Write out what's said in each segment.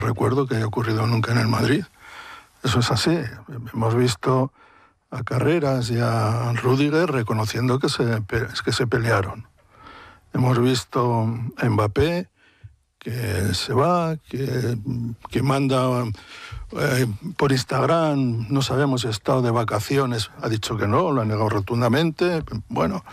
recuerdo que haya ocurrido nunca en el Madrid. Eso es así. Hemos visto a Carreras y a Rüdiger reconociendo que se pelearon. Hemos visto a Mbappé que se va, que manda por Instagram, no sabemos si ha estado de vacaciones, ha dicho que no, lo ha negado rotundamente. Bueno,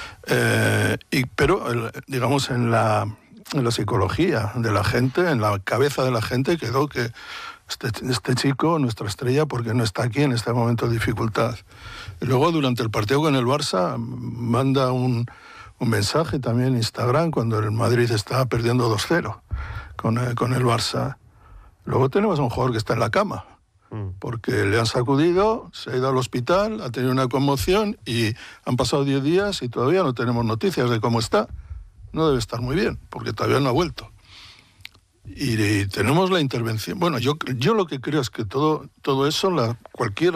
pero digamos en la psicología de la gente, en la cabeza de la gente quedó que este chico, nuestra estrella, porque no está aquí en este momento de dificultad. Y luego durante el partido con el Barça manda un mensaje también en Instagram cuando el Madrid estaba perdiendo 2-0 con el Barça. Luego tenemos a un jugador que está en la cama porque le han sacudido, se ha ido al hospital, ha tenido una conmoción y han pasado 10 días y todavía no tenemos noticias de cómo está. No debe estar muy bien porque todavía no ha vuelto. Y tenemos la intervención. Bueno, yo lo que creo es que todo eso, cualquier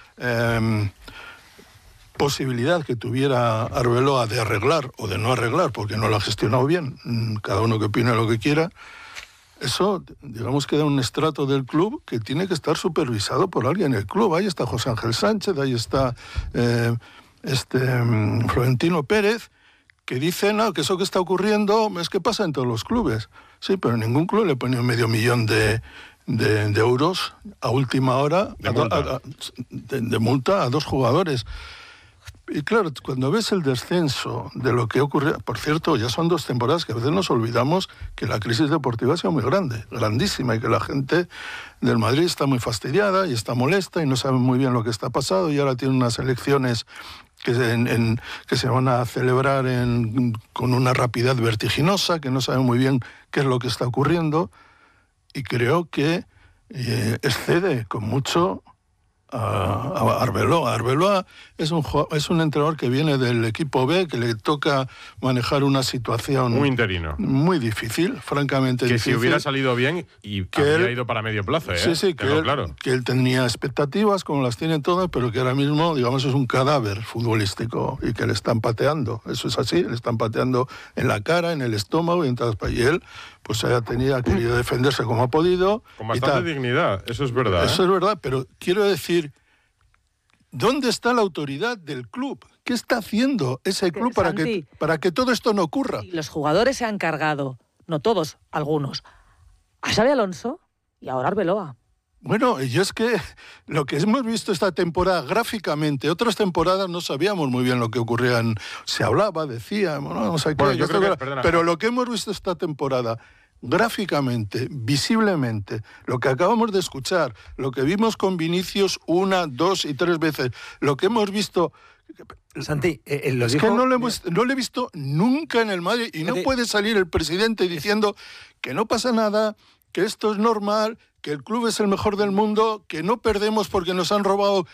posibilidad que tuviera Arbeloa de arreglar o de no arreglar, porque no lo ha gestionado bien, cada uno que opine lo que quiera, eso, digamos, que da un estrato del club que tiene que estar supervisado por alguien en el club. Ahí está José Ángel Sánchez, ahí está Florentino Pérez, que dicen que eso que está ocurriendo es que pasa en todos los clubes. Sí, pero ningún club le pone $500,000 de euros a última hora de multa a 2 jugadores. Y claro, cuando ves el descenso de lo que ocurre, por cierto, ya son 2 temporadas que a veces nos olvidamos que la crisis deportiva ha sido muy grande, grandísima, y que la gente del Madrid está muy fastidiada y está molesta y no sabe muy bien lo que está pasando, y ahora tiene unas elecciones que se van a celebrar con una rapidez vertiginosa, que no saben muy bien qué es lo que está ocurriendo, y creo que excede con mucho a Arbeloa. Arbeloa es un entrenador que viene del equipo B, que le toca manejar una situación muy interino, muy difícil, francamente difícil. Que si hubiera salido bien y que habría ido para medio plazo, Sí, que él tenía expectativas, como las tiene todas, pero que ahora mismo, digamos, es un cadáver futbolístico y que le están pateando. Eso es así, le están pateando en la cara, en el estómago y en todas partes. Y él pues ha querido defenderse como ha podido. Con bastante dignidad, eso es verdad. Eso es verdad, pero quiero decir, ¿dónde está la autoridad del club? ¿Qué está haciendo ese club para que todo esto no ocurra? Y los jugadores se han cargado, no todos, algunos, a Xabi Alonso y ahora Arbeloa. Bueno, y es que lo que hemos visto esta temporada gráficamente, otras temporadas no sabíamos muy bien lo que ocurría, se hablaba, decíamos, no sé qué, pero lo que hemos visto esta temporada gráficamente, visiblemente, lo que acabamos de escuchar, lo que vimos con Vinicius 1, 2 y 3 veces, lo que hemos visto... Santi, que no lo he visto nunca en el Madrid, y no puede salir el presidente diciendo que no pasa nada, que esto es normal, que el club es el mejor del mundo, que no perdemos porque nos han robado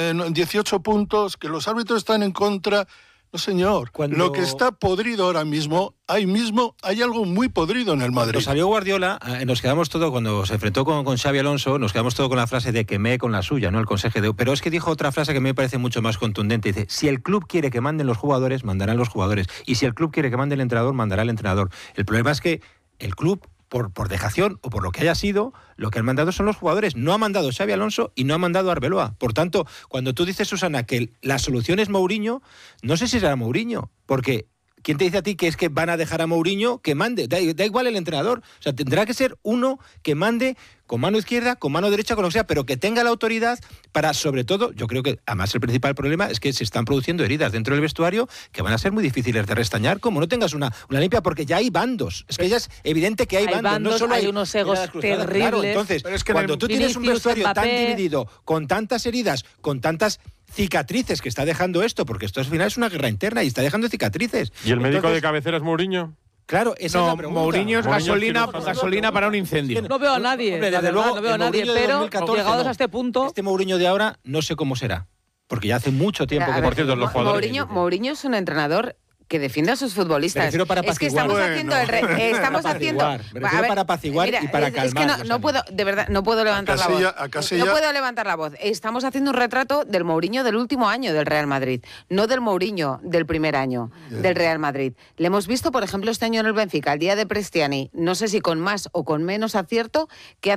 18 puntos, que los árbitros están en contra. No, señor. Lo que está podrido ahora mismo, hay algo muy podrido en el Madrid. Cuando salió Guardiola, nos quedamos todos, cuando se enfrentó con Xabi Alonso, nos quedamos todos con la frase de que me con la suya, ¿no? El consejero. Pero es que dijo otra frase que me parece mucho más contundente. Dice, si el club quiere que manden los jugadores, mandarán los jugadores. Y si el club quiere que mande el entrenador, mandará el entrenador. El problema es que el club, por dejación o por lo que haya sido, lo que han mandado son los jugadores. No ha mandado Xabi Alonso y no ha mandado Arbeloa. Por tanto, cuando tú dices, Susana, que la solución es Mourinho, no sé si será Mourinho, porque ¿quién te dice a ti que es que van a dejar a Mourinho que mande? Da igual el entrenador. O sea, tendrá que ser uno que mande con mano izquierda, con mano derecha, con lo que sea, pero que tenga la autoridad para, sobre todo, yo creo que además el principal problema es que se están produciendo heridas dentro del vestuario que van a ser muy difíciles de restañar, como no tengas una limpia, porque ya hay bandos. Es que ya es evidente que hay bandos. No solo hay unos egos terribles. Claro, entonces, pero es que cuando tú tienes un vestuario tan dividido, con tantas heridas, con tantas cicatrices que está dejando esto, porque esto al final es una guerra interna y está dejando cicatrices. ¿Y el médico de cabecera es Mourinho? Claro, esa es la pregunta. Mourinho es gasolina para un incendio. No veo a nadie, hombre, desde luego, no veo a nadie, pero llegados a este punto... Este Mourinho de ahora no sé cómo será, porque ya hace mucho tiempo que... Por cierto, los jugadores... Mourinho es un entrenador que defienda a sus futbolistas. Me refiero para es que apaciguar. estamos haciendo estamos haciendo Me refiero para apaciguar y para calmar. Es que no puedo, de verdad, no puedo levantar la voz. Casilla. No puedo levantar la voz. Estamos haciendo un retrato del Mourinho del último año del Real Madrid, no del Mourinho del primer año del Real Madrid. Le hemos visto, por ejemplo, este año en el Benfica, el día de Prestiani, no sé si con más o con menos acierto, que